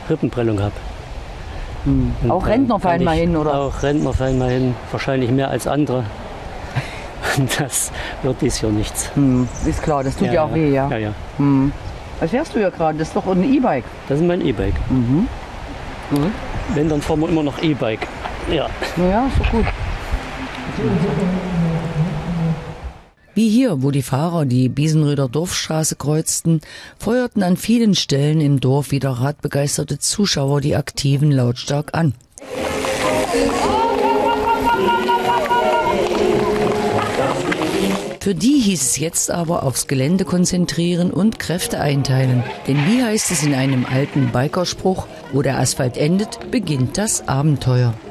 Rippenprellung habe. Auch Rentner fallen mal hin, oder? Auch Rentner fallen mal hin, wahrscheinlich mehr als andere. Das wird dies Jahr nichts. Ist klar, das tut ja auch weh, ja. Ja. Was fährst du ja gerade? Das ist doch ein E-Bike. Das ist mein E-Bike. Gut. Wenn, dann fahren wir immer noch E-Bike. Ja. Naja, ist doch gut. Wie hier, wo die Fahrer die Biesenröder Dorfstraße kreuzten, feuerten an vielen Stellen im Dorf wieder radbegeisterte Zuschauer die Aktiven lautstark an. Für die hieß es jetzt aber aufs Gelände konzentrieren und Kräfte einteilen. Denn wie heißt es in einem alten Bikerspruch, wo der Asphalt endet, beginnt das Abenteuer.